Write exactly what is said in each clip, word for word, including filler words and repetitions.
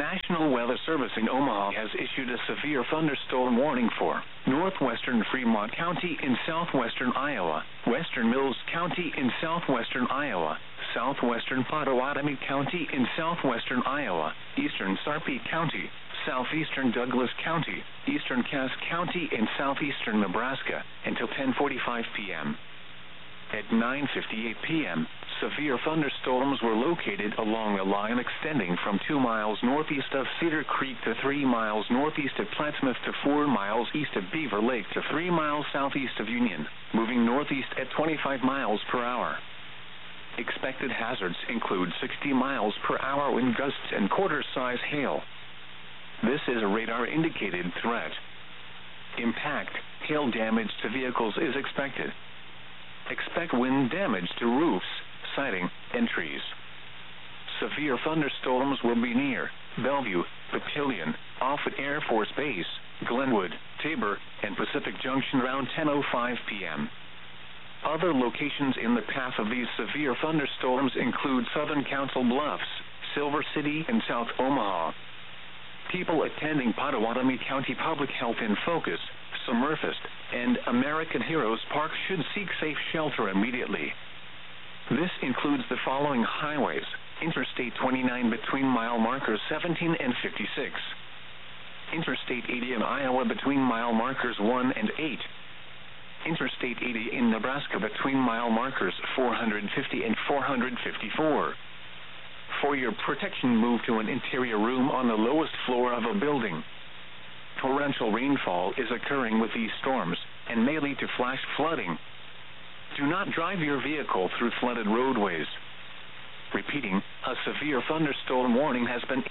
National Weather Service in Omaha has issued a severe thunderstorm warning for northwestern Fremont County in southwestern Iowa, western Mills County in southwestern Iowa, southwestern Pottawatomie County in southwestern Iowa, eastern Sarpy County, southeastern Douglas County, eastern Cass County in southeastern Nebraska until ten forty-five p m At nine fifty-eight p m, severe thunderstorms were located along a line extending from two miles northeast of Cedar Creek to three miles northeast of Plattsmouth to four miles east of Beaver Lake to three miles southeast of Union, moving northeast at twenty-five miles per hour. Expected hazards include sixty miles per hour wind gusts and quarter-size hail. This is a radar-indicated threat. Impact, hail damage to vehicles is expected. Expect wind damage to roofs, siding, and trees. Severe thunderstorms will be near Bellevue, Papillion, Offutt Air Force Base, Glenwood, Tabor, and Pacific Junction around ten oh five p m Other locations in the path of these severe thunderstorms include Southern Council Bluffs, Silver City, and South Omaha. People attending Pottawatomie County Public Health in Focus, Summerfest, and American Heroes Park should seek safe shelter immediately. This includes the following highways: Interstate twenty-nine between mile markers seventeen and fifty-six, Interstate eighty in Iowa between mile markers one and eight, Interstate eighty in Nebraska between mile markers four hundred fifty and four hundred fifty-four. For your protection, move to an interior room on the lowest floor of a building. Torrential rainfall is occurring with these storms and may lead to flash flooding. Do not drive your vehicle through flooded roadways. Repeating, a severe thunderstorm warning has been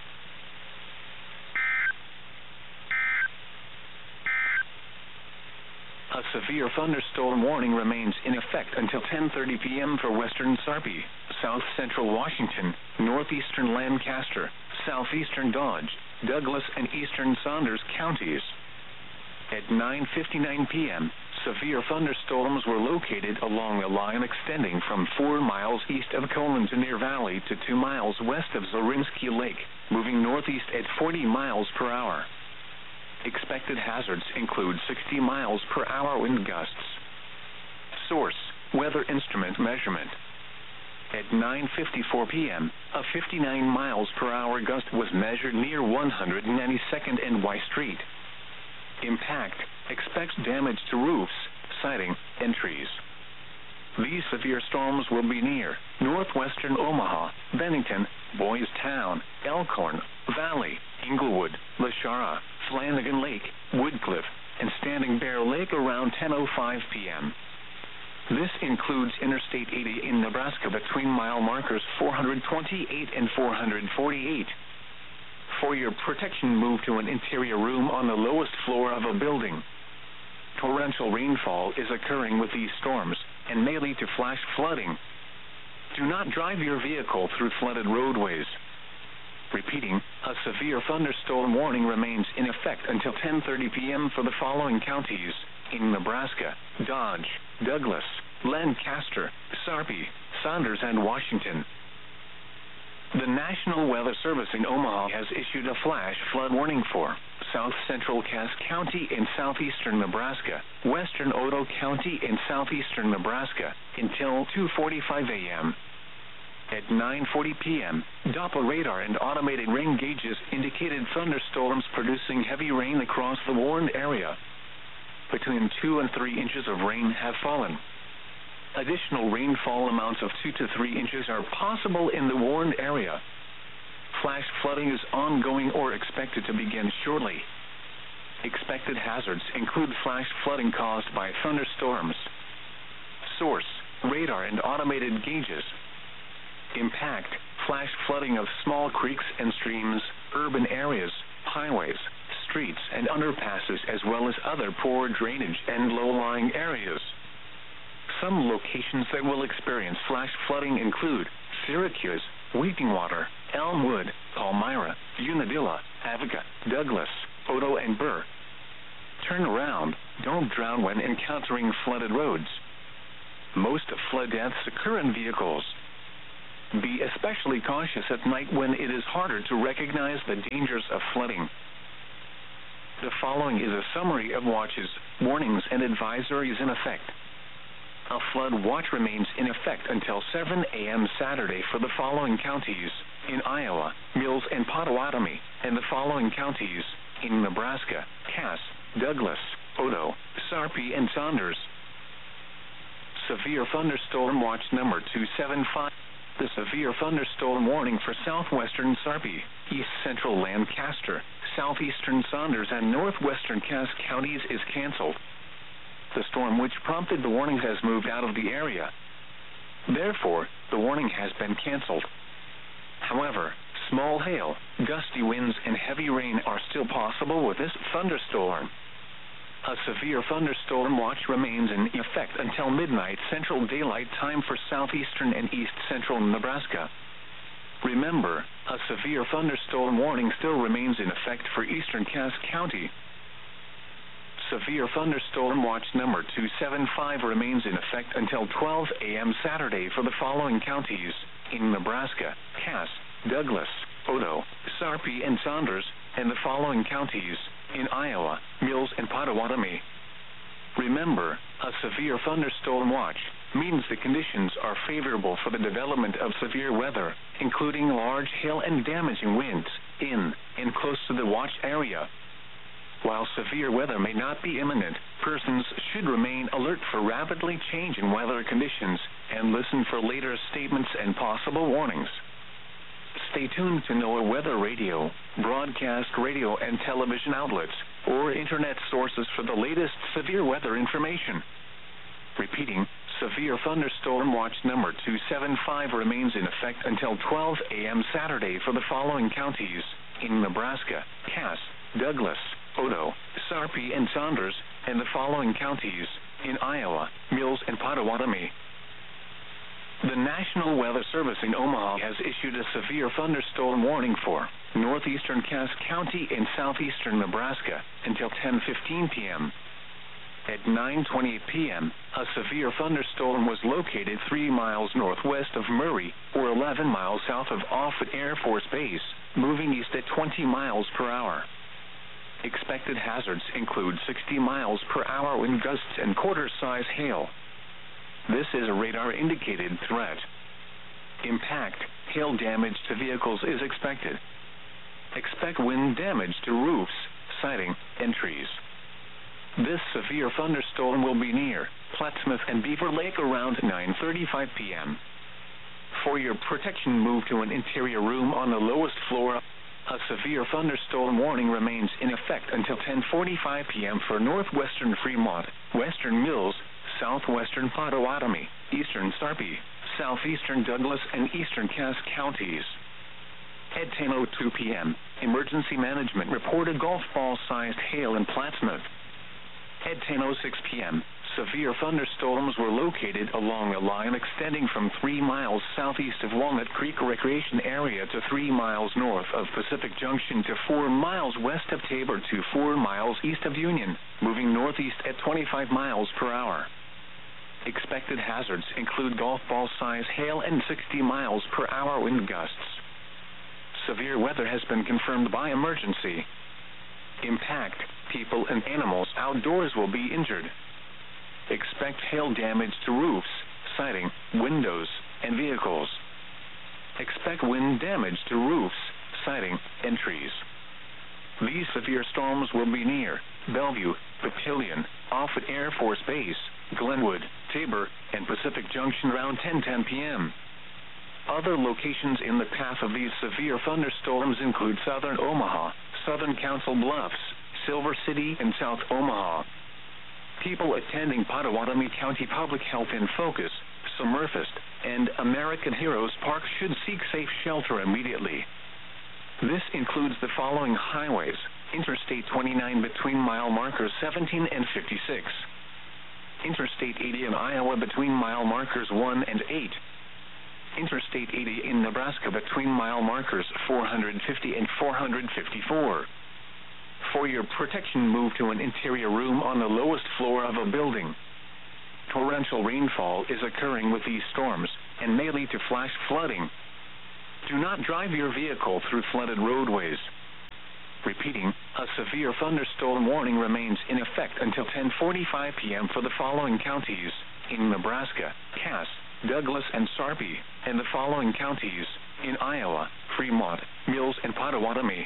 A severe thunderstorm warning remains in effect until ten thirty p m for western Sarpy, south central Washington, northeastern Lancaster, southeastern Dodge, Douglas, and eastern Saunders counties. At nine fifty-nine p m, severe thunderstorms were located along a line extending from four miles east of Colin-Denier Valley to two miles west of Zorinsky Lake, moving northeast at forty miles per hour. Expected hazards include sixty miles per hour wind gusts. Source: Weather Instrument Measurement. At nine fifty-four p m, a fifty-nine miles per hour gust was measured near one hundred ninety-second and Y Street. Impact: expects damage to roofs, siding, and trees. These severe storms will be near northwestern Omaha, Bennington, Boys Town, Elkhorn Valley, Inglewood, Lashara, Flanagan Lake, Woodcliff, and Standing Bear Lake around ten oh five p m This includes Interstate eighty in Nebraska between mile markers four hundred twenty-eight and four hundred forty-eight. For your protection, move to an interior room on the lowest floor of a building. Torrential rainfall is occurring with these storms and may lead to flash flooding. Do not drive your vehicle through flooded roadways. Repeating, a severe thunderstorm warning remains in effect until ten thirty p m for the following counties in Nebraska: Dodge, Douglas, Lancaster, Sarpy, Saunders, and Washington. The National Weather Service in Omaha has issued a flash flood warning for south central Cass County in southeastern Nebraska, western Otoe County in southeastern Nebraska until two forty-five a m At nine forty p m, Doppler radar and automated rain gauges indicated thunderstorms producing heavy rain across the warned area. Between two and three inches of rain have fallen. Additional rainfall amounts of two to three inches are possible in the warned area. Flash flooding is ongoing or expected to begin shortly. Expected hazards include flash flooding caused by thunderstorms. Source: radar and automated gauges. Impact: flash flooding of small creeks and streams, urban areas, highways, streets, and underpasses, as well as other poor drainage and low-lying areas. Some locations that will experience flash flooding include Syracuse, Wheatingwater, Elmwood, Palmyra, Unadilla, Avoca, Douglas, Otoe, and Burr. Turn around. Don't drown when encountering flooded roads. Most flood deaths occur in vehicles. Be especially cautious at night when it is harder to recognize the dangers of flooding. The following is a summary of watches, warnings, and advisories in effect. A flood watch remains in effect until seven a m Saturday for the following counties: in Iowa, Mills and Pottawatomie, and the following counties: in Nebraska, Cass, Douglas, Odo, Sarpy, and Saunders. Severe thunderstorm watch number two seven five. The severe thunderstorm warning for southwestern Sarpy, east central Lancaster, southeastern Saunders, and northwestern Cass counties is canceled. The storm which prompted the warning has moved out of the area. Therefore, the warning has been canceled. However, small hail, gusty winds, and heavy rain are still possible with this thunderstorm. A severe thunderstorm watch remains in effect until midnight Central Daylight Time for southeastern and east central Nebraska. Remember, a severe thunderstorm warning still remains in effect for eastern Cass County. Severe thunderstorm watch number two seven five remains in effect until twelve a m Saturday for the following counties: in Nebraska, Cass, Douglas, Odo, Sarpy, and Saunders, and the following counties: in Iowa, Mills, and Pottawatomie. Remember, a severe thunderstorm watch means the conditions are favorable for the development of severe weather, including large hail and damaging winds, in and close to the watch area. While severe weather may not be imminent, persons should remain alert for rapidly changing weather conditions and listen for later statements and possible warnings. Stay tuned to NOAA Weather Radio, broadcast radio and television outlets, or internet sources for the latest severe weather information. Repeating, severe thunderstorm watch number two seven five remains in effect until twelve a m Saturday for the following counties: in Nebraska, Cass, Douglas, Odo, Sarpy, and Saunders, and the following counties: in Iowa, Mills, and Pottawatomie. The National Weather Service in Omaha has issued a severe thunderstorm warning for northeastern Cass County and southeastern Nebraska until ten fifteen p m At nine twenty-eight p m, a severe thunderstorm was located three miles northwest of Murray, or eleven miles south of Offutt Air Force Base, moving east at twenty miles per hour. Expected hazards include sixty miles per hour wind gusts and quarter-size hail. This is a radar-indicated threat. Impact, hail damage to vehicles is expected. Expect wind damage to roofs, siding, and trees. This severe thunderstorm will be near Plattsmouth and Beaver Lake around nine thirty-five p m For your protection, move to an interior room on the lowest floor. A severe thunderstorm warning remains in effect until ten forty-five p m for northwestern Fremont, western Mills, southwestern Pottawatomie, eastern Sarpy, southeastern Douglas, and eastern Cass counties. At ten oh two p m, emergency management reported golf ball-sized hail in Plattsmouth. At ten oh six p m, severe thunderstorms were located along a line extending from three miles southeast of Walnut Creek Recreation Area to three miles north of Pacific Junction to four miles west of Tabor to four miles east of Union, moving northeast at twenty-five miles per hour. Expected hazards include golf ball-size hail and sixty miles per hour wind gusts. Severe weather has been confirmed by emergency. Impact, people and animals outdoors will be injured. Expect hail damage to roofs, siding, windows, and vehicles. Expect wind damage to roofs, siding, and trees. These severe storms will be near Bellevue, Papillion, Offutt Air Force Base, Glenwood, Tabor, and Pacific Junction around ten ten p m Other locations in the path of these severe thunderstorms include southern Omaha, southern Council Bluffs, Silver City, and South Omaha. People attending Pottawatomie County Public Health in Focus, Summerfest, and American Heroes Park should seek safe shelter immediately. This includes the following highways: Interstate twenty-nine between mile markers seventeen and fifty-six. Interstate eighty in Iowa between mile markers one and eight. Interstate eighty in Nebraska between mile markers four hundred fifty and four hundred fifty-four. For your protection, move to an interior room on the lowest floor of a building. Torrential rainfall is occurring with these storms, and may lead to flash flooding. Do not drive your vehicle through flooded roadways. Repeating, a severe thunderstorm warning remains in effect until ten forty-five p.m. for the following counties in Nebraska: Cass, Douglas, and Sarpy, and the following counties in Iowa: Fremont, Mills, and Potawatomi.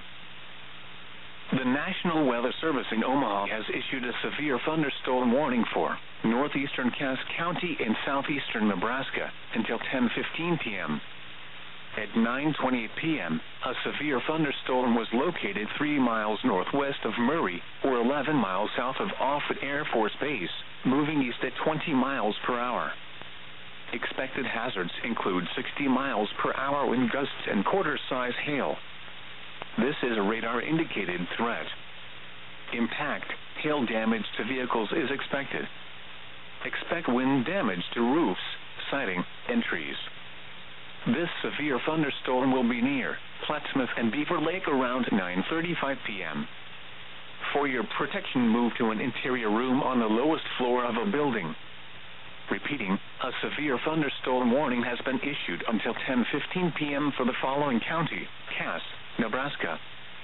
The National Weather Service in Omaha has issued a severe thunderstorm warning for northeastern Cass County and southeastern Nebraska until ten fifteen p.m. At nine twenty-eight p.m., a severe thunderstorm was located three miles northwest of Murray, or eleven miles south of Offutt Air Force Base, moving east at twenty miles per hour. Expected hazards include sixty miles per hour wind gusts and quarter-size hail. This is a radar-indicated threat. Impact, hail damage to vehicles is expected. Expect wind damage to roofs, siding, and trees. This severe thunderstorm will be near Plattsmouth and Beaver Lake around nine thirty-five p.m. For your protection, move to an interior room on the lowest floor of a building. Repeating, a severe thunderstorm warning has been issued until ten fifteen p.m. for the following county: Cass, Nebraska.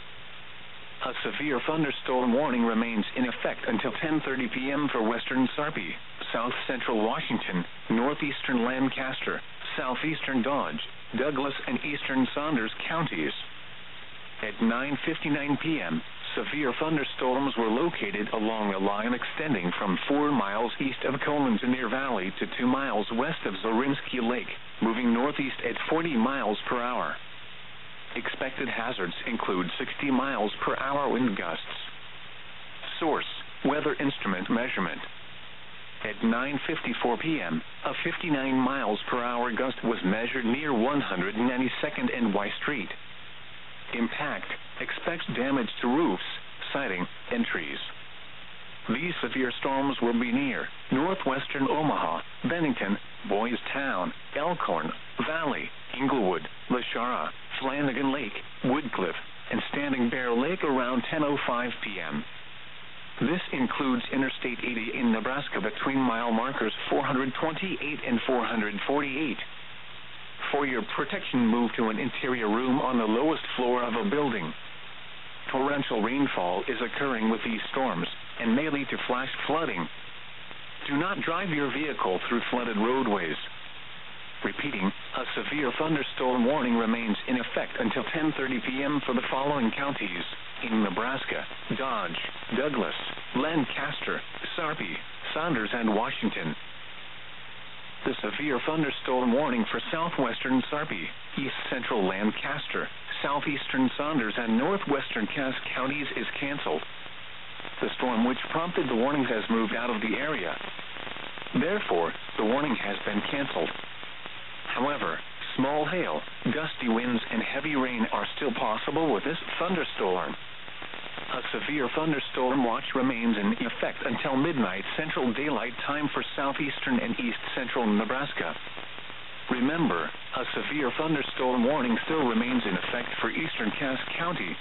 A severe thunderstorm warning remains in effect until ten thirty p.m. for western Sarpy, south central Washington, northeastern Lancaster, southeastern Dodge, Douglas, and eastern Saunders counties. At nine fifty-nine p.m., severe thunderstorms were located along a line extending from four miles east of Collin's-Near Valley to two miles west of Zorinsky Lake, moving northeast at forty miles per hour. Expected hazards include sixty miles per hour wind gusts. Source: Weather Instrument Measurement. At nine fifty-four p.m., a fifty-nine miles per hour gust was measured near one hundred ninety-second and Y Street. Impact: expects damage to roofs, siding, and trees. These severe storms will be near northwestern Omaha, Bennington, Boys Town, Elkhorn Valley, Inglewood, Lashara, Flanagan Lake, Woodcliff, and Standing Bear Lake around ten oh five p.m. This includes Interstate eighty in Nebraska between mile markers four hundred twenty-eight and four hundred forty-eight. For your protection, move to an interior room on the lowest floor of a building. Torrential rainfall is occurring with these storms and may lead to flash flooding. Do not drive your vehicle through flooded roadways. Repeating, a severe thunderstorm warning remains in effect until ten thirty p.m. for the following counties in Nebraska: Dodge, Douglas, Lancaster, Sarpy, Saunders, and Washington. The severe thunderstorm warning for southwestern Sarpy, east central Lancaster, southeastern Saunders, and northwestern Cass counties is canceled. The storm which prompted the warning has moved out of the area. Therefore, the warning has been canceled. However, small hail, gusty winds, and heavy rain are still possible with this thunderstorm. A severe thunderstorm watch remains in effect until midnight Central Daylight Time for southeastern and east central Nebraska. Remember, a severe thunderstorm warning still remains in effect for eastern Cass County.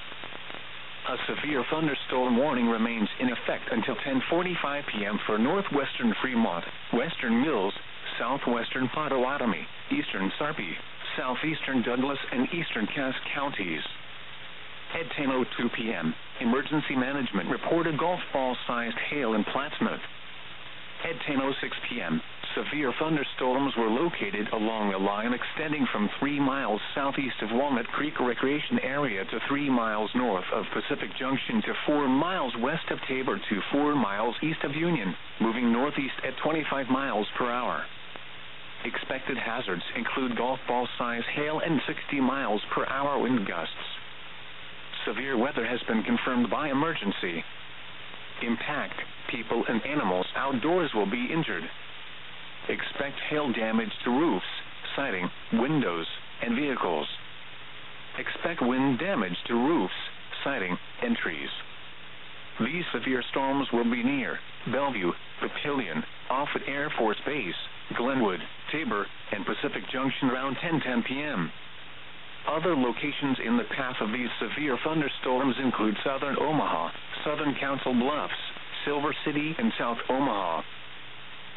A severe thunderstorm warning remains in effect until ten forty-five p.m. for northwestern Fremont, western Mills, southwestern Potawatomi, eastern Sarpy, southeastern Douglas, and eastern Cass counties. At ten oh two p.m., Emergency Management reported golf ball-sized hail in Plattsmouth. At ten oh six p.m., severe thunderstorms were located along a line extending from three miles southeast of Walnut Creek Recreation Area to three miles north of Pacific Junction to four miles west of Tabor to four miles east of Union, moving northeast at twenty-five miles per hour. Expected hazards include golf ball-sized hail and sixty miles per hour wind gusts. Severe weather has been confirmed by emergency. Impact: people and animals outdoors will be injured. Expect hail damage to roofs, siding, windows, and vehicles. Expect wind damage to roofs, siding, and trees. These severe storms will be near Bellevue, Papillion, Offutt Air Force Base, Glenwood, Tabor, and Pacific Junction around ten ten p.m. Other locations in the path of these severe thunderstorms include southern Omaha, southern Council Bluffs, Silver City, and South Omaha.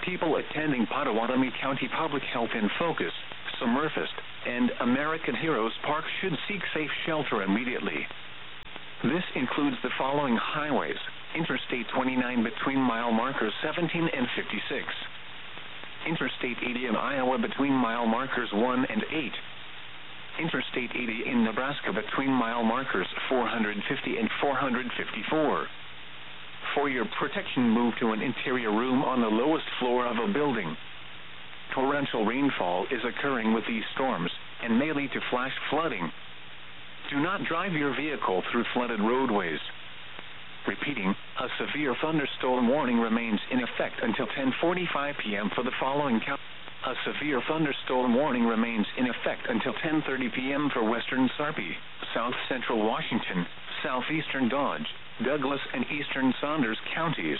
People attending Pottawatomie County Public Health in Focus, Summerfest, and American Heroes Park should seek safe shelter immediately. This includes the following highways: Interstate twenty-nine between mile markers seventeen and fifty-six. Interstate eighty in Iowa between mile markers one and eight. Interstate eighty in Nebraska between mile markers four hundred fifty and four hundred fifty-four. For your protection, move to an interior room on the lowest floor of a building. Torrential rainfall is occurring with these storms and may lead to flash flooding. Do not drive your vehicle through flooded roadways. Repeating, a severe thunderstorm warning remains in effect until ten forty-five p.m. for the following counties. A severe thunderstorm warning remains in effect until ten thirty p.m. for western Sarpy, south central Washington, southeastern Dodge, Douglas, and eastern Saunders counties.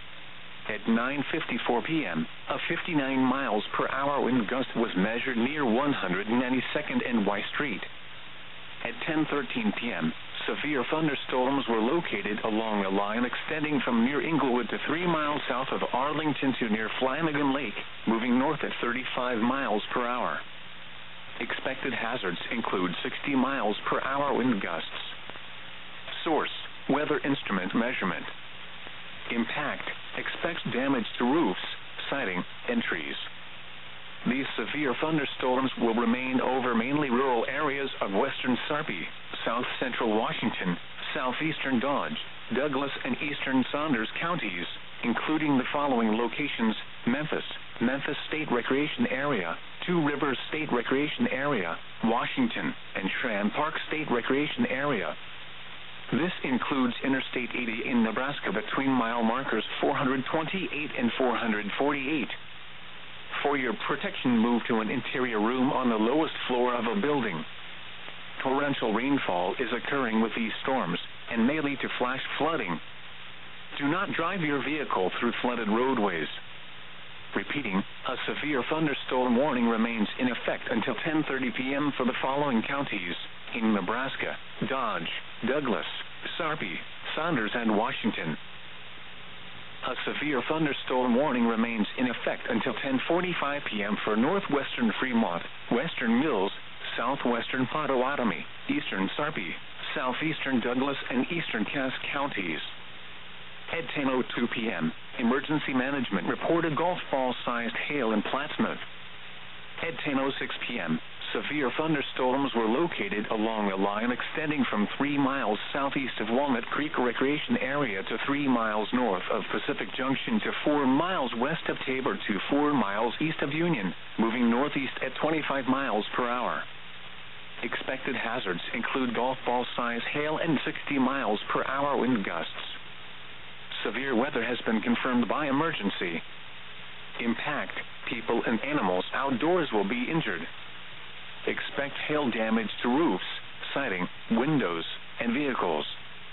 At nine fifty-four p.m., a fifty-nine miles per hour wind gust was measured near one hundred ninety-second and Y Street. At ten thirteen p.m., severe thunderstorms were located along a line extending from near Inglewood to three miles south of Arlington to near Flanagan Lake, moving north at thirty-five miles per hour. Expected hazards include sixty miles per hour wind gusts. Source: Weather Instrument Measurement. Impact: expects damage to roofs, siding, and trees. These severe thunderstorms will remain over mainly rural areas of western Sarpy, south central Washington, southeastern Dodge, Douglas, and eastern Saunders counties, including the following locations: Memphis, Memphis State Recreation Area, Two Rivers State Recreation Area, Washington, and Schramm Park State Recreation Area. This includes Interstate eighty in Nebraska between mile markers four hundred twenty-eight and four hundred forty-eight. For your protection, move to an interior room on the lowest floor of a building. Torrential rainfall is occurring with these storms and may lead to flash flooding. Do not drive your vehicle through flooded roadways. Repeating, a severe thunderstorm warning remains in effect until ten thirty p.m. for the following counties in Nebraska: Dodge, Douglas, Sarpy, Saunders, and Washington. A severe thunderstorm warning remains in effect until ten forty-five p.m. for northwestern Fremont, western Mills, southwestern Pottawatomie, eastern Sarpy, southeastern Douglas, and eastern Cass counties. At ten oh two p.m., emergency management reported golf ball-sized hail in Plattsmouth. At ten oh six p.m., severe thunderstorms were located along a line extending from three miles southeast of Walnut Creek Recreation Area to three miles north of Pacific Junction to four miles west of Tabor to four miles east of Union, moving northeast at twenty-five miles per hour. Expected hazards include golf ball-size hail and sixty miles per hour wind gusts. Severe weather has been confirmed by emergency. Impact: people and animals outdoors will be injured. Expect hail damage to roofs, siding, windows, and vehicles.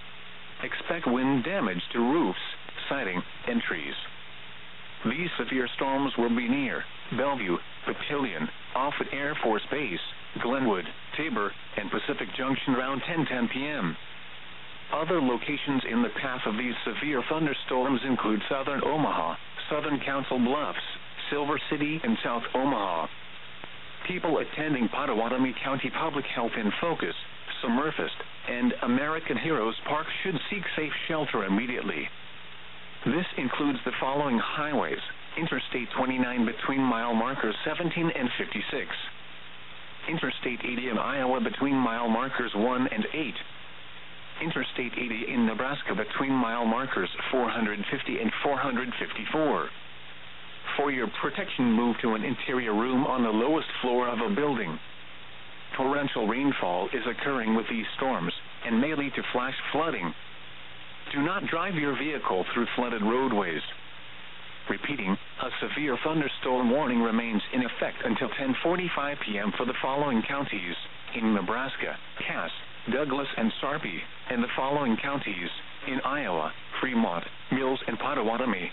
Expect wind damage to roofs, siding, and trees. These severe storms will be near Bellevue, Petillion, Offutt Air Force Base, Glenwood, Tabor, and Pacific Junction around ten ten p.m. Other locations in the path of these severe thunderstorms include southern Omaha, southern Council Bluffs, Silver City, and South Omaha. People attending Pottawatomie County Public Health in Focus, Summerfest, and American Heroes Park should seek safe shelter immediately. This includes the following highways: Interstate twenty-nine between mile markers seventeen and fifty-six. Interstate eighty in Iowa between mile markers one and eight. Interstate eighty in Nebraska between mile markers four hundred fifty and four hundred fifty-four. For your protection, move to an interior room on the lowest floor of a building. Torrential rainfall is occurring with these storms and may lead to flash flooding. Do not drive your vehicle through flooded roadways. Repeating, a severe thunderstorm warning remains in effect until ten forty-five p.m. for the following counties in Nebraska: Cass, Douglas, and Sarpy, and the following counties in Iowa: Fremont, Mills, and Pottawatomie.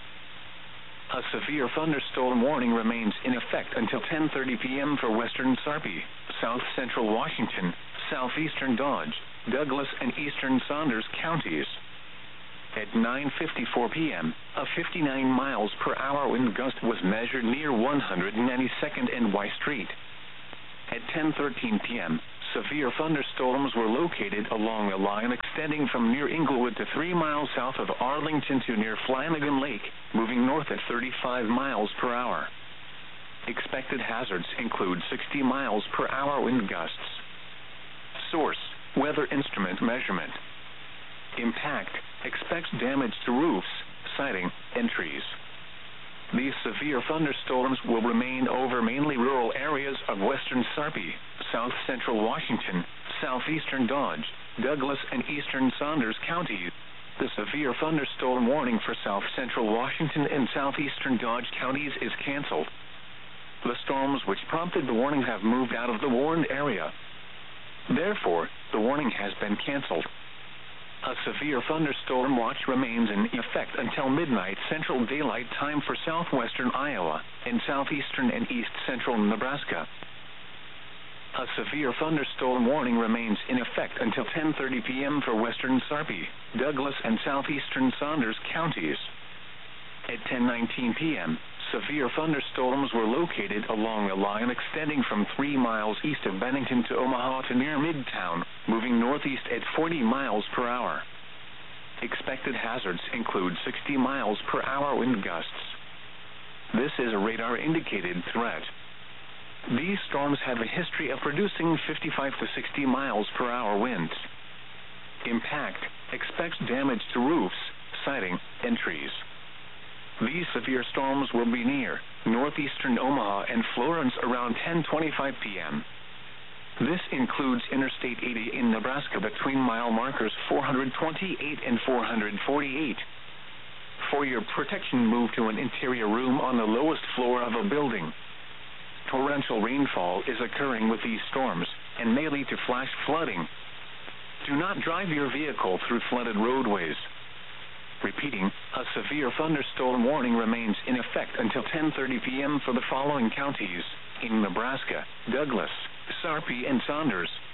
A severe thunderstorm warning remains in effect until ten thirty p.m. for western Sarpy, south central Washington, southeastern Dodge, Douglas, and eastern Saunders counties. At nine fifty-four p.m., a fifty-nine miles per hour wind gust was measured near one hundred ninety-second and Y Street. At ten thirteen p.m., severe thunderstorms were located along a line extending from near Inglewood to three miles south of Arlington to near Flanagan Lake, moving north at thirty-five miles per hour. Expected hazards include sixty miles per hour wind gusts. Source: Weather Instrument Measurement. Impact: expects damage to roofs, siding, and trees. These severe thunderstorms will remain over mainly rural areas of western Sarpy, south central Washington, southeastern Dodge, Douglas, and eastern Saunders counties. The severe thunderstorm warning for south central Washington and southeastern Dodge counties is canceled. The storms which prompted the warning have moved out of the warned area. Therefore, the warning has been canceled. A severe thunderstorm watch remains in effect until midnight Central Daylight Time for southwestern Iowa and southeastern and east central Nebraska. A severe thunderstorm warning remains in effect until ten thirty p.m. for western Sarpy, Douglas, and southeastern Saunders counties. At ten nineteen p.m., severe thunderstorms were located along a line extending from three miles east of Bennington to Omaha to near Midtown, moving northeast at forty miles per hour. Expected hazards include sixty miles per hour wind gusts. This is a radar-indicated threat. These storms have a history of producing fifty-five to sixty miles per hour winds. Impact: expects damage to roofs, siding, and trees. These severe storms will be near northeastern Omaha and Florence around ten twenty-five p.m. This includes Interstate eighty in Nebraska between mile markers four hundred twenty-eight and four hundred forty-eight. For your protection, move to an interior room on the lowest floor of a building. Torrential rainfall is occurring with these storms and may lead to flash flooding. Do not drive your vehicle through flooded roadways. Repeating, a severe thunderstorm warning remains in effect until ten thirty p.m. for the following counties in Nebraska: Douglas, Sarpy, and Saunders.